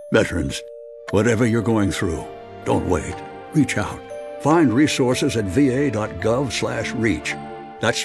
Veterans, whatever you're going through, don't wait. Reach out. Find resources at va.gov/reach. That's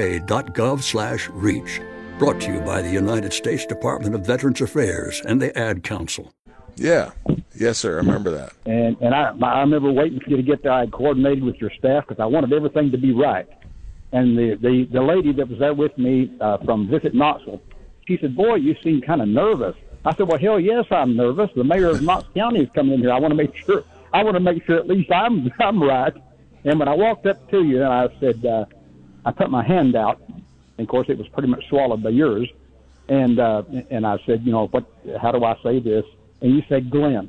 va.gov/reach. Brought to you by the United States Department of Veterans Affairs and the Ad Council. Yeah. Yes, sir. I remember that. And I remember waiting for you to get there. I had coordinated with your staff because I wanted everything to be right. And the lady that was there with me from Visit Knoxville, she said, "Boy, you seem kind of nervous." I said, "Well, hell yes, I'm nervous. The mayor of Knox County is coming in here. I want to make sure at least I'm right." And when I walked up to you, and I said, I put my hand out, and of course it was pretty much swallowed by yours. And I said, how do I say this? And you said, "Glenn."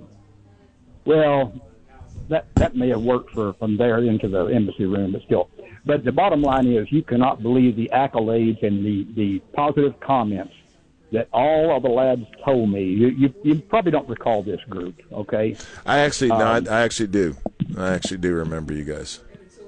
Well, that may have worked from there into the embassy room, but still. But the bottom line is, you cannot believe the accolades and the positive comments that all of the lads told me. You probably don't recall this group, okay? I actually do. I actually do remember you guys.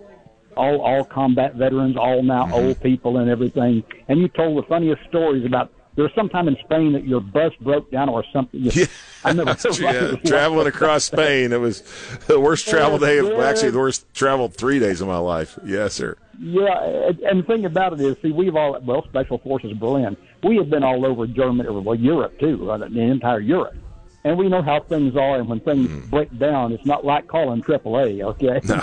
All combat veterans, all now old people and everything. And you told the funniest stories about, there was sometime in Spain that your bus broke down or something. Yeah, I never traveling across Spain. It was the worst travel day, actually the worst traveled 3 days of my life. Yes, sir. Yeah, and the thing about it is, see, Special Forces Berlin, we have been all over Germany, or Europe too, the entire Europe. And we know how things are, and when things break down, it's not like calling AAA, okay? No.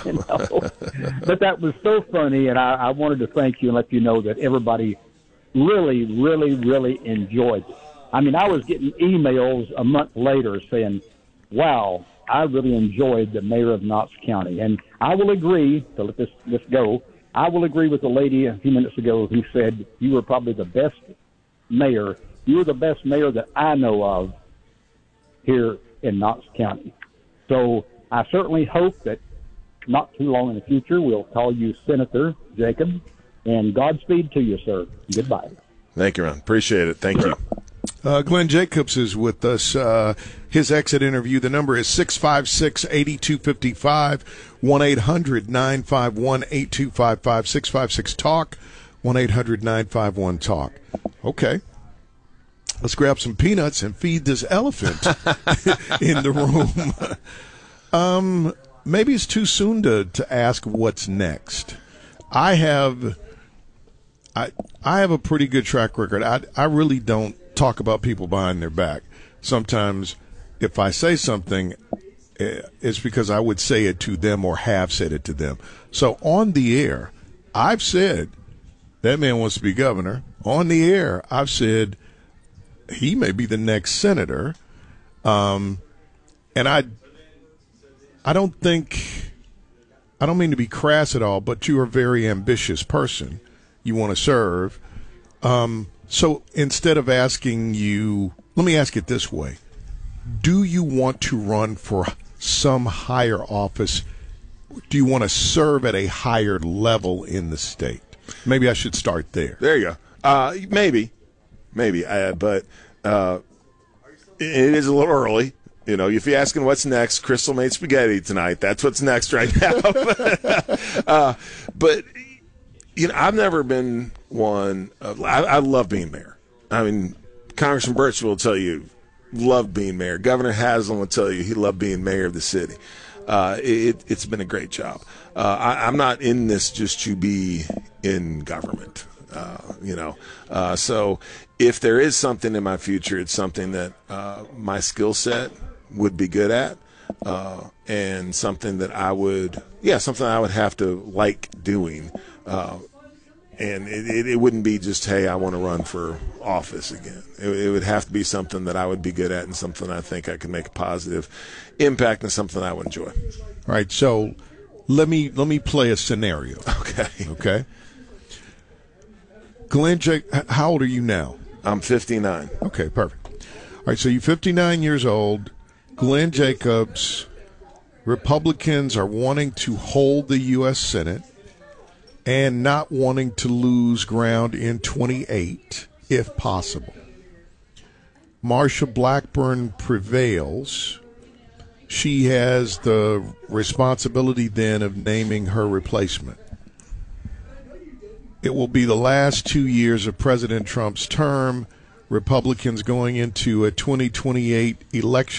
But that was so funny, and I wanted to thank you and let you know that everybody really, really, really enjoyed it. I mean, I was getting emails a month later saying, "Wow, I really enjoyed the mayor of Knox County." And I will agree, to let this go, I will agree with the lady a few minutes ago who said you were probably the best mayor. You were the best mayor that I know of here in Knox County. So I certainly hope that not too long in the future we'll call you Senator Jacob. And Godspeed to you, sir. Goodbye. Thank you, Ron. Appreciate it. Thank you. Glenn Jacobs is with us. His exit interview, the number is 656-8255, 1-800-951-8255, 656-TALK, 1-800-951-TALK. Okay. Let's grab some peanuts and feed this elephant in the room. Maybe it's too soon to ask what's next. I have a pretty good track record. I really don't talk about people behind their back. Sometimes if I say something, it's because I would say it to them or have said it to them. So on the air, I've said that man wants to be governor. On the air, I've said he may be the next senator. And I don't mean to be crass at all, but you're a very ambitious person. You want to serve. So instead of asking you, let me ask it this way. Do you want to run for some higher office? Do you want to serve at a higher level in the state? Maybe I should start there. There you go. Maybe. But it is a little early. You know, if you're asking what's next, Crystal made spaghetti tonight. That's what's next right now. But I've never been one. I love being mayor. I mean, Congressman Birch will tell you, loved being mayor. Governor Haslam will tell you he loved being mayor of the city. It's been a great job. I'm not in this just to be in government. So if there is something in my future, it's something that my skill set would be good at, and something that I would have to like doing. And it wouldn't be just, hey, I want to run for office again. It would have to be something that I would be good at and something I think I can make a positive impact and something I would enjoy. All right, so let me play a scenario. Okay. Glenn, how old are you now? I'm 59. Okay, perfect. All right, so you're 59 years old. Glenn Jacobs, Republicans are wanting to hold the U.S. Senate and not wanting to lose ground in 28, if possible. Marsha Blackburn prevails. She has the responsibility then of naming her replacement. It will be the last 2 years of President Trump's term. Republicans going into a 2028 election